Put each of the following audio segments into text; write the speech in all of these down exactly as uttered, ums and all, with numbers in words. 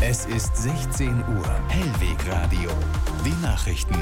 Es ist sechzehn Uhr. Hellwegradio. Die Nachrichten.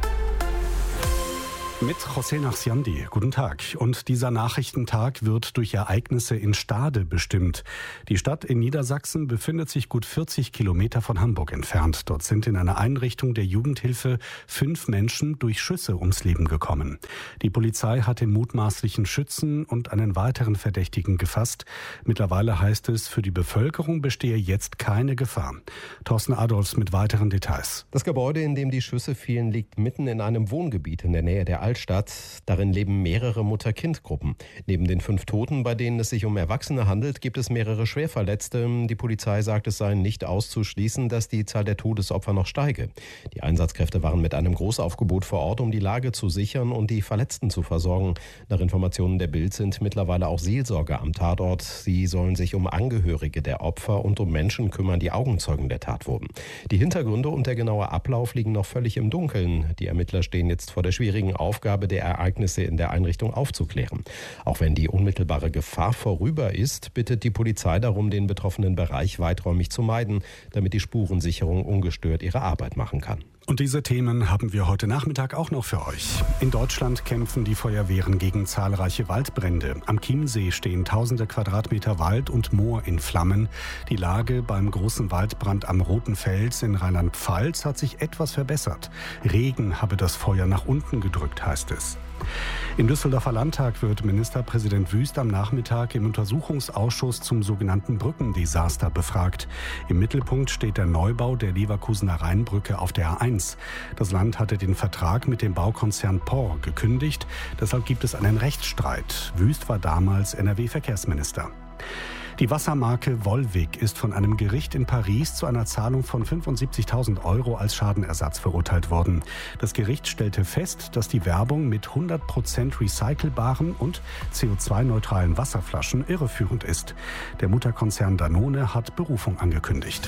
Mit José Nachsiandi. Guten Tag. Und dieser Nachrichtentag wird durch Ereignisse in Stade bestimmt. Die Stadt in Niedersachsen befindet sich gut vierzig Kilometer von Hamburg entfernt. Dort sind in einer Einrichtung der Jugendhilfe fünf Menschen durch Schüsse ums Leben gekommen. Die Polizei hat den mutmaßlichen Schützen und einen weiteren Verdächtigen gefasst. Mittlerweile heißt es, für die Bevölkerung bestehe jetzt keine Gefahr. Thorsten Adolfs mit weiteren Details. Das Gebäude, in dem die Schüsse fielen, liegt mitten in einem Wohngebiet in der Nähe der Altstadt. Darin leben mehrere Mutter-Kind-Gruppen. Neben den fünf Toten, bei denen es sich um Erwachsene handelt, gibt es mehrere Schwerverletzte. Die Polizei sagt, es sei nicht auszuschließen, dass die Zahl der Todesopfer noch steige. Die Einsatzkräfte waren mit einem Großaufgebot vor Ort, um die Lage zu sichern und die Verletzten zu versorgen. Nach Informationen der Bild sind mittlerweile auch Seelsorger am Tatort. Sie sollen sich um Angehörige der Opfer und um Menschen kümmern, die Augenzeugen der Tat wurden. Die Hintergründe und der genaue Ablauf liegen noch völlig im Dunkeln. Die Ermittler stehen jetzt vor der schwierigen Aufgabe, der Ereignisse in der Einrichtung aufzuklären. Auch wenn die unmittelbare Gefahr vorüber ist, bittet die Polizei darum, den betroffenen Bereich weiträumig zu meiden, damit die Spurensicherung ungestört ihre Arbeit machen kann. Und diese Themen haben wir heute Nachmittag auch noch für euch. In Deutschland kämpfen die Feuerwehren gegen zahlreiche Waldbrände. Am Chiemsee stehen tausende Quadratmeter Wald und Moor in Flammen. Die Lage beim großen Waldbrand am Roten Fels in Rheinland-Pfalz hat sich etwas verbessert. Regen habe das Feuer nach unten gedrückt, heißt es. Im Düsseldorfer Landtag wird Ministerpräsident Wüst am Nachmittag im Untersuchungsausschuss zum sogenannten Brückendesaster befragt. Im Mittelpunkt steht der Neubau der Leverkusener Rheinbrücke auf der A eins. Das Land hatte den Vertrag mit dem Baukonzern P O R gekündigt. Deshalb gibt es einen Rechtsstreit. Wüst war damals N R W-Verkehrsminister. Die Wassermarke Volvic ist von einem Gericht in Paris zu einer Zahlung von fünfundsiebzigtausend Euro als Schadenersatz verurteilt worden. Das Gericht stellte fest, dass die Werbung mit hundert Prozent recycelbaren und C O zwei neutralen Wasserflaschen irreführend ist. Der Mutterkonzern Danone hat Berufung angekündigt.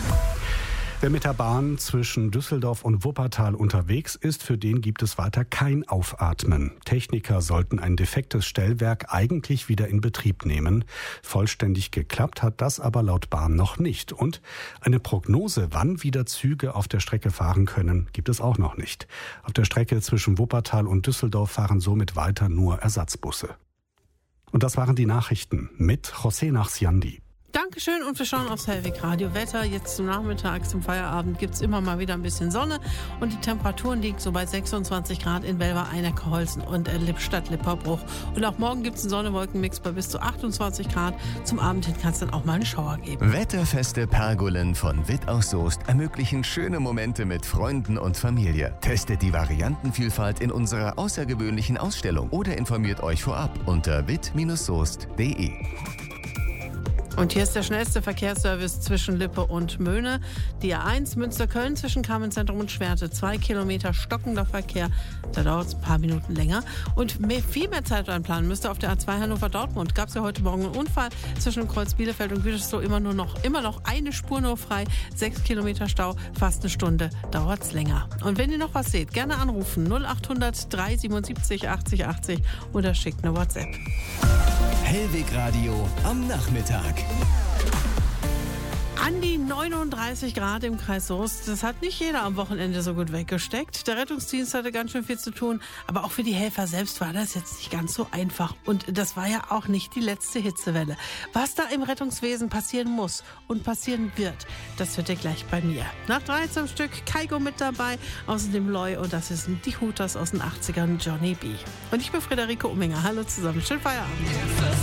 Wer mit der Bahn zwischen Düsseldorf und Wuppertal unterwegs ist, für den gibt es weiter kein Aufatmen. Techniker sollten ein defektes Stellwerk eigentlich wieder in Betrieb nehmen. Vollständig geklappt hat das aber laut Bahn noch nicht. Und eine Prognose, wann wieder Züge auf der Strecke fahren können, gibt es auch noch nicht. Auf der Strecke zwischen Wuppertal und Düsseldorf fahren somit weiter nur Ersatzbusse. Und das waren die Nachrichten mit José Nachsiandi. Dankeschön und wir schauen aufs Hellwegradio Wetter. Jetzt zum Nachmittag, zum Feierabend gibt es immer mal wieder ein bisschen Sonne und die Temperaturen liegen so bei sechsundzwanzig Grad in Belver, Eineck-Holzen und Lippstadt-Lipperbruch. Und auch morgen gibt es einen Sonne-Wolken-Mix bei bis zu achtundzwanzig Grad. Zum Abend hin kann es dann auch mal einen Schauer geben. Wetterfeste Pergolen von Witt aus Soest ermöglichen schöne Momente mit Freunden und Familie. Testet die Variantenvielfalt in unserer außergewöhnlichen Ausstellung oder informiert euch vorab unter witt soest punkt de. Und hier ist der schnellste Verkehrsservice zwischen Lippe und Möhne. Die A eins Münster-Köln zwischen Kamenszentrum und Schwerte. Zwei Kilometer stockender Verkehr. Da dauert es ein paar Minuten länger. Und mehr, viel mehr Zeit einplanen müsste auf der A zwei Hannover-Dortmund. Gab es ja heute Morgen einen Unfall zwischen dem Kreuz Bielefeld und Gütersloh. Immer nur noch, immer noch eine Spur nur frei. Sechs Kilometer Stau, fast eine Stunde. Dauert es länger. Und wenn ihr noch was seht, gerne anrufen. null acht hundert drei siebenundsiebzig achtzig achtzig oder schickt eine WhatsApp. Hellwegradio am Nachmittag. An die neununddreißig Grad im Kreis Soest. Das hat nicht jeder am Wochenende so gut weggesteckt. Der Rettungsdienst hatte ganz schön viel zu tun. Aber auch für die Helfer selbst war das jetzt nicht ganz so einfach. Und das war ja auch nicht die letzte Hitzewelle. Was da im Rettungswesen passieren muss und passieren wird, das hört ihr gleich bei mir. Nach dreizehn Stück Kaigo mit dabei, außerdem Loy und das ist die Hooters aus den achtzigern, Johnny B. Und ich bin Friederike Umminger. Hallo zusammen, schönen Feierabend.